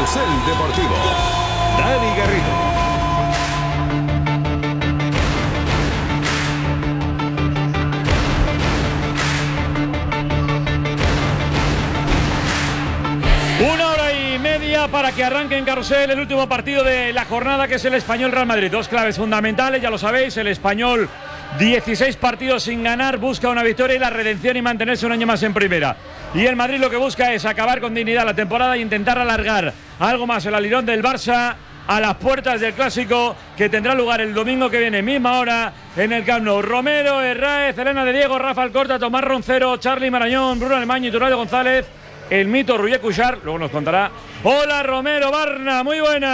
Carrusel Deportivo. Dani Garrido. Una hora y media para que arranque en Carrusel el último partido de la jornada, que es el Español Real Madrid. Dos claves fundamentales, ya lo sabéis. El Español, 16 partidos sin ganar, busca una victoria y la redención y mantenerse un año más en primera. Y el Madrid lo que busca es acabar con dignidad la temporada e intentar alargar algo más el alirón del Barça a las puertas del Clásico, que tendrá lugar el domingo que viene, misma hora, en el Camp Nou. Romero, Herráez, Elena de Diego, Rafa Alcorta, Tomás Roncero, Charly Marañón, Bruno Alemán y Turaldo González. El mito Ruyer Cuixart, luego nos contará. Hola Romero, Barna, muy buenas.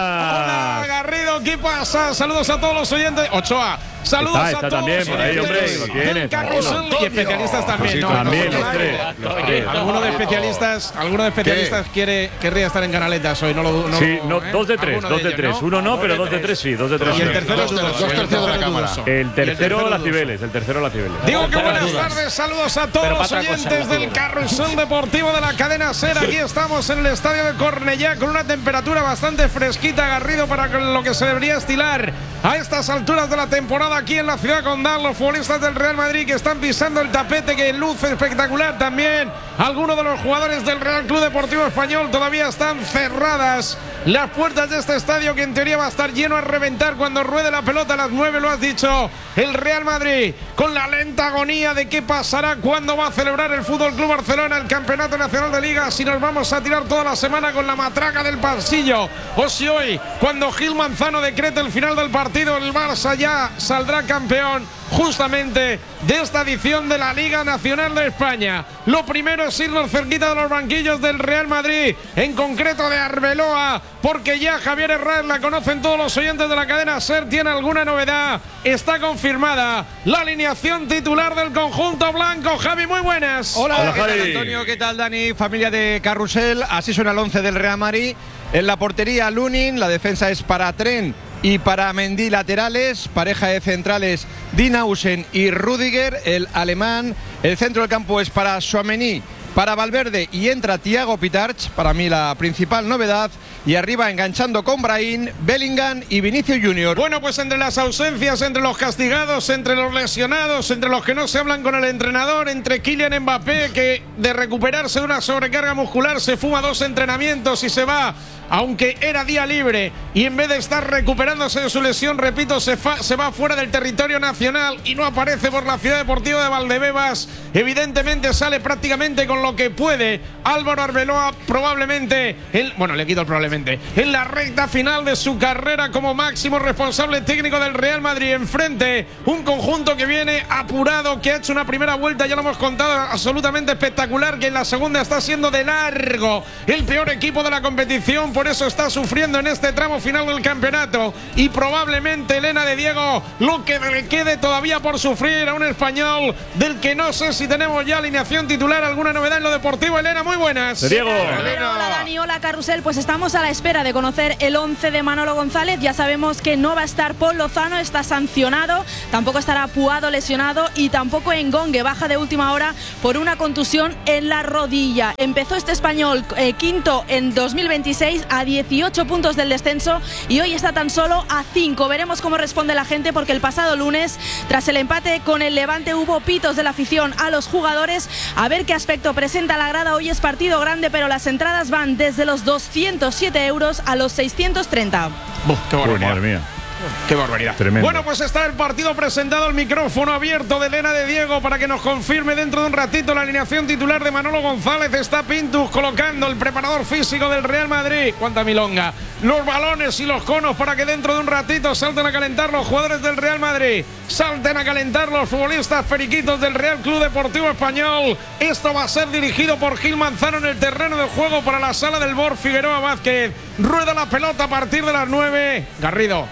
Hola Garrido, ¿qué pasa? Saludos a todos los oyentes. Ochoa, saludos a todos también los por ahí, hombre, lo tienes. Carrusel y especialistas también, ¿no? También los tres. Alguno de especialistas querría estar en Canaletas hoy, no lo sí, no, ¿eh? 2 de 3, 2 de 3. Uno no, pero 2 de 3 sí, 2 de 3. Y el tercero es dudoso. Dos terceros de la cámara. El tercero las Cibeles, Digo que buenas tardes, saludos a todos los oyentes del Carrusel Deportivo de la cadena SER. Aquí estamos en el estadio de Cornellá con una temperatura bastante fresquita, Garrido, para lo que se debería estilar a estas alturas de la temporada aquí en la ciudad condal. Los futbolistas del Real Madrid que están pisando el tapete, que luce espectacular también. Algunos de los jugadores del Real Club Deportivo Español todavía están cerradas las puertas de este estadio, que en teoría va a estar lleno a reventar cuando ruede la pelota a las 9, lo has dicho. El Real Madrid con la lenta agonía de qué pasará, cuándo va a celebrar el Fútbol Club Barcelona el Campeonato Nacional de Liga, si nos vamos a tirar toda la semana con la matraca del pasillo, o si hoy, cuando Gil Manzano decrete el final del partido, el Barça ya saldrá campeón justamente de esta edición de la Liga Nacional de España. Lo primero es irnos cerquita de los banquillos del Real Madrid, en concreto de Arbeloa, porque ya Javier Herráez, la conocen todos los oyentes de la cadena SER, tiene alguna novedad. Está confirmada la alineación titular del conjunto blanco. Javi, muy buenas. Hola, ¿qué Javi? tal, Antonio? ¿Qué tal, Dani? Familia de Carrusel. Así suena el 11 del Real Madrid. En la portería, Lunin. La defensa es para Tren y para Mendy laterales. Pareja de centrales, Dinausen y Rüdiger, el alemán. El centro del campo es para Tchouaméni, para Valverde, y entra Thiago Pitarch, para mí la principal novedad. Y arriba, enganchando con Brahim, Bellingham y Vinicius Junior. Bueno, pues entre las ausencias, entre los castigados, entre los lesionados, entre los que no se hablan con el entrenador, entre Kylian Mbappé, que de recuperarse de una sobrecarga muscular se fuma 2 entrenamientos y se va, aunque era día libre, y en vez de estar recuperándose de su lesión, repito, se va fuera del territorio nacional y no aparece por la ciudad deportiva de Valdebebas. Evidentemente sale prácticamente con lo que puede Álvaro Arbeloa, probablemente, le quito el probablemente, en la recta final de su carrera como máximo responsable técnico del Real Madrid. Enfrente, un conjunto que viene apurado, que ha hecho una primera vuelta, ya lo hemos contado, absolutamente espectacular, que en la segunda está siendo de largo el peor equipo de la competición, por eso está sufriendo en este tramo final del campeonato. Y probablemente, Elena de Diego, lo que le quede todavía por sufrir a un español del que no sé si tenemos ya alineación titular. ¿Alguna novedad en lo deportivo, Elena? Muy buenas. Diego. Hola Dani, hola Carrusel. Pues estamos a la espera de conocer el 11 de Manolo González. Ya sabemos que no va a estar Paul Lozano, está sancionado. Tampoco estará Puado, lesionado, y tampoco Engongue, baja de última hora por una contusión en la rodilla. Empezó este español quinto en 2026 a 18 puntos del descenso y hoy está tan solo a 5. Veremos cómo responde la gente, porque el pasado lunes, tras el empate con el Levante, hubo pitos de la afición a los jugadores. A ver qué aspecto presenta la grada. Hoy es partido grande, pero las entradas van desde los 207 euros a los 630. ¡Qué barbaridad! Madre mía. ¡Qué barbaridad! Tremendo. Bueno, pues está el partido presentado, el micrófono abierto de Elena de Diego para que nos confirme dentro de un ratito la alineación titular de Manolo González. Está Pintus colocando, el preparador físico del Real Madrid. ¡Cuánta milonga! Los balones y los conos para que dentro de un ratito salten a calentar los jugadores del Real Madrid. Salten a calentar los futbolistas periquitos del Real Club Deportivo Español. Esto va a ser dirigido por Gil Manzano en el terreno de juego para la sala del Bor Figueroa Vázquez. Rueda la pelota a partir de las 9. Garrido.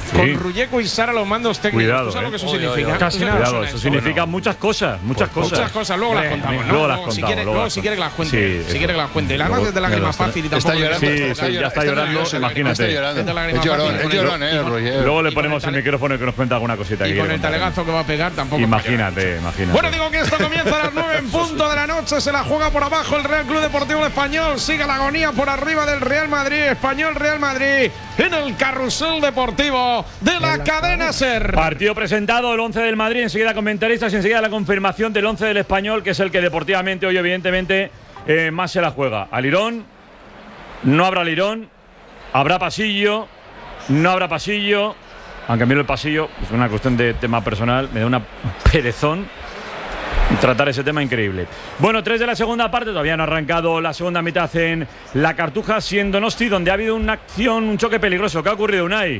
Con Rulleco y Sara los mandos técnicos. Cuidado, ¿Tú sabes lo que eso Oye, significa? Casi nada. Cuidado, eso significa muchas cosas. Muchas cosas. Luego las contamos, ¿no? Luego las contamos. Si quiere que las cuente. Si quiere que las cuente. La más es de lágrimas fácil y tampoco. Está llorando. Sí, ya está llorando, imagínate. Es llorón, Luego le ponemos el micrófono y que nos cuente alguna cosita. Y con el talegazo que va a pegar tampoco. Imagínate. Bueno, digo que esto comienza a las 9 en punto de la noche. Se la juega por abajo el Real Club Deportivo Español. Sigue la agonía por arriba del Real Madrid. Español Real Madrid en el carrusel deportivo de la cadena SER. Partido presentado, el 11 del Madrid, enseguida comentaristas y enseguida la confirmación del 11 del Español, que es el que deportivamente hoy evidentemente más se la juega. Alirón, no habrá Alirón, habrá pasillo, no habrá pasillo, aunque a mí el pasillo es una cuestión de tema personal, me da una perezón tratar ese tema increíble. Bueno, 3 de la segunda parte, todavía no ha arrancado la segunda mitad en la Cartuja, siendo Donosti, donde ha habido una acción, un choque peligroso. ¿Qué ha ocurrido, Unai?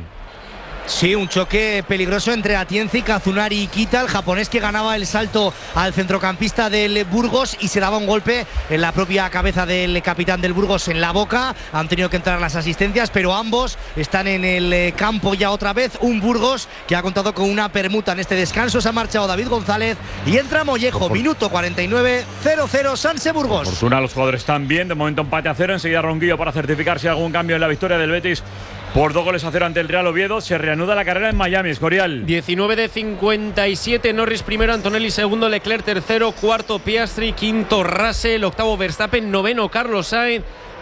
Sí, un choque peligroso entre Atienza y Kazunari Ikita, el japonés que ganaba el salto al centrocampista del Burgos y se daba un golpe en la propia cabeza del capitán del Burgos en la boca. Han tenido que entrar las asistencias, pero ambos están en el campo ya otra vez. Un Burgos que ha contado con una permuta en este descanso. Se ha marchado David González y entra Mollejo. Minuto 49, 0-0 Sanse Burgos. Fortuna, los jugadores están bien. De momento empate a 0. Enseguida Ronquillo para certificar si hay algún cambio en la victoria del Betis por 2-0 ante el Real Oviedo. Se reanuda la carrera en Miami, Escorial. 19 de 57, Norris primero, Antonelli segundo, Leclerc tercero, cuarto Piastri, quinto Russell, octavo Verstappen, noveno Carlos Sainz,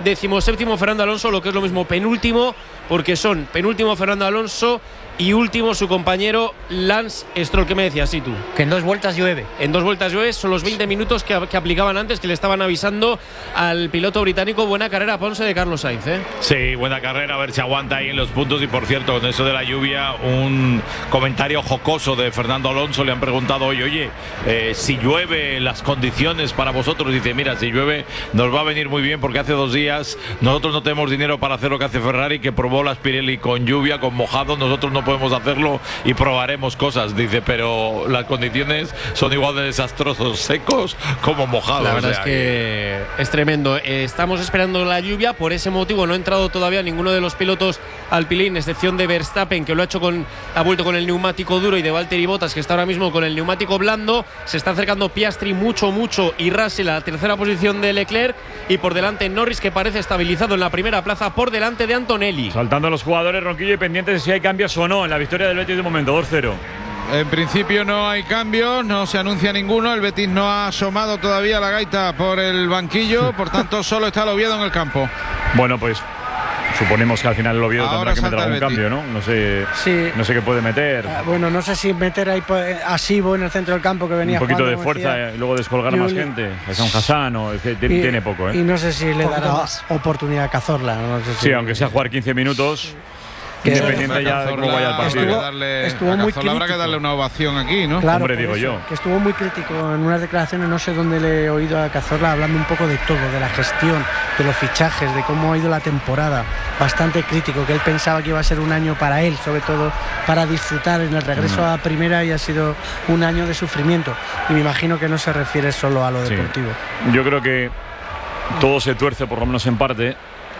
17º Fernando Alonso, lo que es lo mismo penúltimo, porque son penúltimo Fernando Alonso y último su compañero Lance Stroll. ¿Qué me decías, tú? Que en 2 vueltas llueve. En 2 vueltas llueve, son los 20 minutos que aplicaban antes, que le estaban avisando al piloto británico. Buena carrera, Ponce, de Carlos Sainz, ¿eh? Sí, buena carrera, a ver si aguanta ahí en los puntos. Y por cierto, con eso de la lluvia, un comentario jocoso de Fernando Alonso. Le han preguntado hoy, oye, si llueve, las condiciones para vosotros. Dice, mira, si llueve nos va a venir muy bien, porque hace 2 días nosotros no tenemos dinero para hacer lo que hace Ferrari, que probó las Pirelli con lluvia, con mojado. Nosotros no podemos hacerlo y probaremos cosas, dice, pero las condiciones son igual de desastrosos, secos como mojados. La verdad es que es tremendo. Estamos esperando la lluvia, por ese motivo no ha entrado todavía ninguno de los pilotos alpilín, excepción de Verstappen, que lo ha vuelto con el neumático duro, y de Valtteri Bottas, que está ahora mismo con el neumático blando. Se está acercando Piastri mucho, y Russell a la tercera posición de Leclerc, y por delante Norris, que parece estabilizado en la primera plaza, por delante de Antonelli. Saltando los jugadores, Ronquillo, y pendientes de si hay cambios o no en la victoria del Betis de momento, 2-0. En principio no hay cambios, no se anuncia ninguno. El Betis no ha asomado todavía la gaita por el banquillo, por tanto solo está el Oviedo en el campo. Bueno, pues suponemos que al final el Oviedo tendrá que meter algún cambio, ¿no? No sé, sí. No sé qué puede meter. Bueno, no sé si meter ahí a Sibo en el centro del campo, que venía un poquito jugando, de fuerza y luego descolgar más gente. Es un Hassan, o es que tiene poco, ¿eh? Y no sé si le dará oportunidad a Cazorla. No sé si aunque sea jugar 15 minutos. Independiente ya de cómo vaya el partido. Estuvo muy crítico. Habrá que darle una ovación aquí, ¿no? Claro, hombre, digo yo. Que estuvo muy crítico en unas declaraciones, no sé dónde le he oído a Cazorla hablando un poco de todo, de la gestión, de los fichajes, de cómo ha ido la temporada. Bastante crítico, que él pensaba que iba a ser un año para él, sobre todo para disfrutar en el regreso a primera, y ha sido un año de sufrimiento. Y me imagino que no se refiere solo a lo deportivo. Yo creo que todo se tuerce, por lo menos en parte,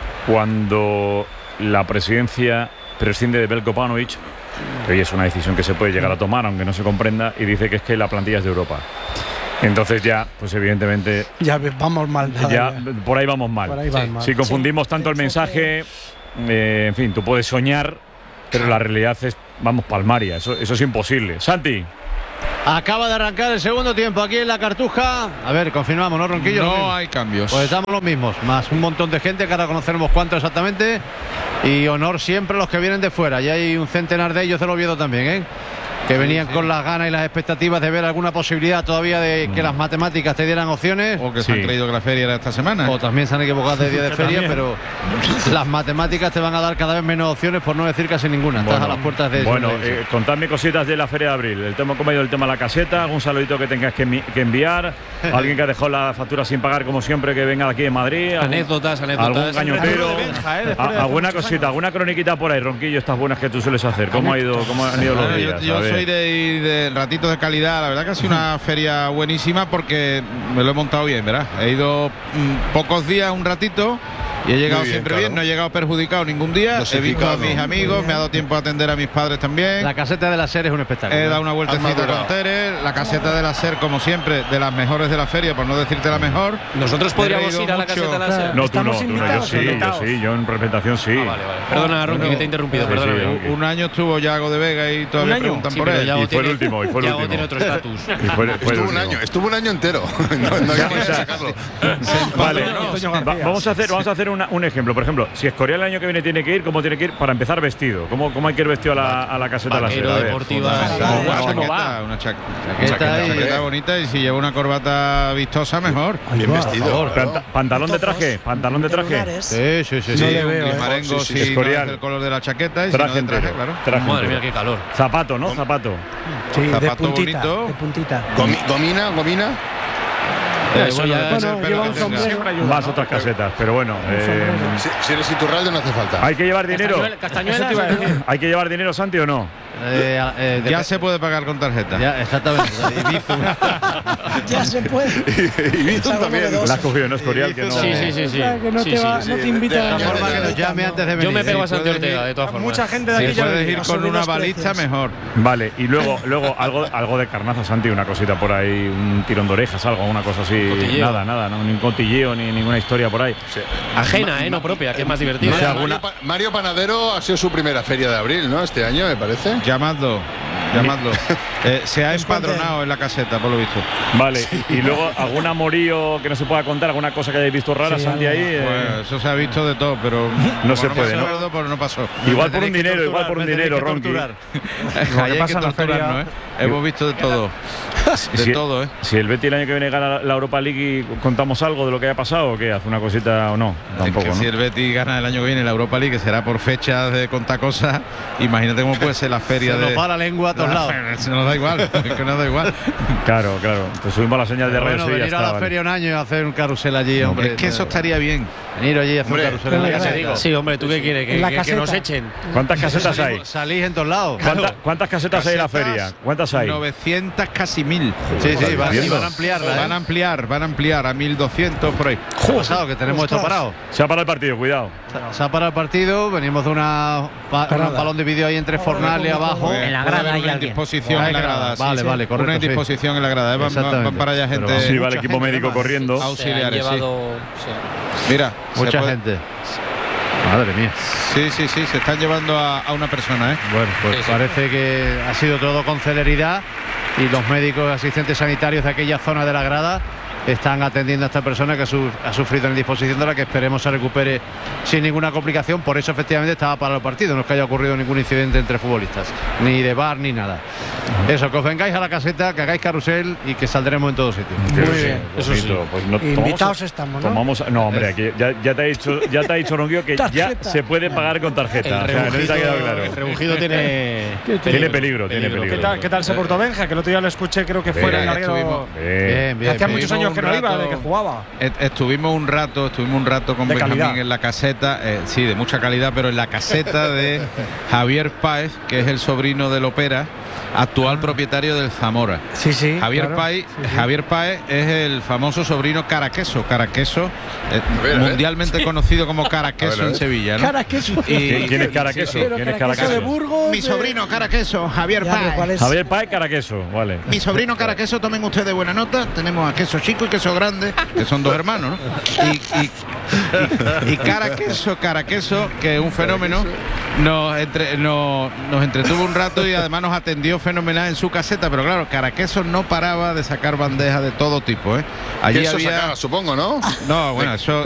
cuando la presidencia prescinde de Veljko Paunovic, que hoy es una decisión que se puede llegar a tomar, aunque no se comprenda, y dice que es que la plantilla es de Europa. Entonces ya, pues evidentemente... Ya vamos mal. Por ahí vamos mal. Si confundimos tanto el mensaje, en fin, tú puedes soñar, pero la realidad es, vamos, palmaria. Eso es imposible. Santi. Acaba de arrancar el segundo tiempo aquí en la Cartuja. A ver, confirmamos, ¿no, Ronquillo? No hay cambios. Pues estamos los mismos, más un montón de gente que ahora conoceremos cuánto exactamente. Y honor siempre a los que vienen de fuera. Y hay un centenar de ellos del Oviedo también, ¿eh? Que venían con las ganas y las expectativas de ver alguna posibilidad todavía de que las matemáticas te dieran opciones. O que se han creído que la feria era esta semana. O también se han equivocado de día de feria, pero las matemáticas te van a dar cada vez menos opciones, por no decir casi ninguna. Estás a las puertas de eso. Bueno, contadme cositas de la feria de abril. El tema, cómo ha ido el tema de la caseta, algún saludito que tengas que enviar, alguien que ha dejado la factura sin pagar, como siempre, que venga de aquí de Madrid. Anécdotas. Algún cañotero. Alguna cosita, alguna croniquita por ahí, Ronquillo, estas buenas que tú sueles hacer. ¿Cómo han ido los días? Yo soy de ratitos de calidad. La verdad que ha sido una feria buenísima, porque me lo he montado bien, ¿verdad? He ido pocos días, un ratito, Y he llegado siempre bien, no he llegado perjudicado ningún día. He visto a mis amigos, me ha dado tiempo a atender a mis padres también. La caseta de la SER es un espectáculo. He dado una vueltecita con Tere. La caseta de la SER, como siempre, de las mejores de la feria, por no decirte la mejor. ¿Nosotros podríamos ir a la caseta de la SER? No, tú no, yo en representación sí. Vale. Perdona, Ronqui, que te he interrumpido, perdóname. Un año estuvo Yago de Vega y todavía preguntan por él. Y fue el último. Yago tiene otro estatus. Estuvo un año entero. No hay que sacarlo. Vale, vamos a hacer un ejemplo. Por ejemplo, si Escorial el año que viene tiene que ir, ¿cómo tiene que ir? Para empezar, vestido. ¿Cómo hay que ir vestido a la caseta de la SER? Deportiva. Una chaqueta bonita, y si lleva una corbata vistosa, mejor. Bien vestido. ¿Pantalón de traje? Sí. Marengo, sí, Escorial. el color de la chaqueta y traje, si no de traje, claro. Madre mía, qué calor. Zapato, ¿no? Zapato. Sí, zapato de puntita, bonito. de puntita. Gomina. Eso ya Más otras casetas, pero bueno. Si eres Iturralde no hace falta. ¿Hay que llevar dinero? Castañuelas. ¿Hay que llevar dinero, Santi, o no? Ya se puede pagar con tarjeta. Ya, exactamente. Ya se puede. Y Bizum también. La has cogido, ¿no? Escorial, que no. Sí. Que no te invita De la forma que nos llame antes de venir. Yo me pego a Santi Ortega, de todas formas. Mucha gente de aquí Si puedes ir con una balista, mejor. Vale, y luego algo de carnaza, Santi, una cosita por ahí, un tirón de orejas, algo, una cosa así. Cotilleo. Nada, no, ni un cotilleo, ni ninguna historia por ahí. Sí. Ajena, no propia, que es más divertido. No sé, Mario Panadero ha sido su primera feria de abril, ¿no? Este año, me parece. Llamadlo. Se ha empadronado en la caseta, por lo visto. Vale, y luego algún amorío que no se pueda contar, alguna cosa que hayáis visto rara, Santi, ahí. Pues eso se ha visto de todo, pero no se puede, ¿no? Pero no pasó. Igual por un dinero, Ronqui. Ahí hay que torturarnos, ¿eh? Hemos visto de todo. De todo, ¿eh? Si el Betis el año que viene gana la Europa League y contamos algo de lo que haya pasado, ¿o qué? ¿Hace una cosita o no? Tampoco, ¿no? Si el Betis gana el año que viene la Europa League, que será por fechas de contar cosas, imagínate cómo puede ser la feria nos va la lengua a todos lados. Nos da igual, que nos da igual. Claro. Pues subimos la señal de redes. Bueno, venir a la feria un año y hacer un carrusel allí, hombre. Es que eso estaría bien. Venir allí y hacer un carrusel en la caseta. Sí, hombre, ¿tú qué quieres? Que nos echen. ¿Cuántas casetas hay? Salís en todos lados. ¿Cuántas casetas hay en la feria? ¿Cuántas hay? 900, casi 1000. Sí, van a ampliarla. Van a ampliar a 1200 por ahí. ¿Qué ha pasado? Que tenemos esto parado. Se ha parado el partido, cuidado. Se ha parado el partido, venimos de un balón de vídeo ahí entre Fornal y abajo. En la grada hay alguien. Indisposición en la grada. Vale, correcto. Una indisposición en la grada. Van para allá gente. Sí, va el equipo médico corriendo. Auxiliares. Mira, mucha gente. Madre mía. Sí, se están llevando a una persona, ¿eh? Bueno, pues parece que ha sido todo con celeridad y los médicos asistentes sanitarios de aquella zona de la grada están atendiendo a esta persona que ha sufrido en indisposición, de la que esperemos se recupere sin ninguna complicación. Por eso efectivamente estaba parado el partido, no es que haya ocurrido ningún incidente entre futbolistas, ni de bar ni nada. Eso, que os vengáis a la caseta, que hagáis carrusel y que saldremos en todos sitios. Muy bien. Eso sí. Pues no, invitados estamos, ¿no? No, hombre, aquí ya te ha dicho Ronquillo que ya se puede pagar con tarjeta. O sea, no te ha quedado claro. El rebujido tiene peligro. ¿Qué tal se portó Benja? Que el otro día lo escuché, creo que fue en el larguero. Bien. Hacía muchos años que no iba, de que jugaba. Estuvimos un rato con Benjamín en la caseta, sí, de mucha calidad, pero en la caseta de Javier Páez, que es el sobrino del Opera, actual propietario del Zamora. Sí. Javier Páez es el famoso sobrino Caraqueso, mundialmente conocido como Caraqueso en Sevilla, ¿no? Caraqueso. ¿Quién es Caraqueso? de Burgos. Mi sobrino Caraqueso, Javier Páez. Javier Páez, Caraqueso, vale. Mi sobrino Caraqueso, tomen ustedes buena nota. Tenemos a Queso Chico y Queso Grande, que son dos hermanos, ¿no? Y Caraqueso, que es un fenómeno, nos entretuvo un rato y además nos atendió fenomenal en su caseta, pero claro, Caraqueso no paraba de sacar bandejas de todo tipo, ¿eh? Allí eso había, sacaba, supongo, ¿no? No, bueno, eso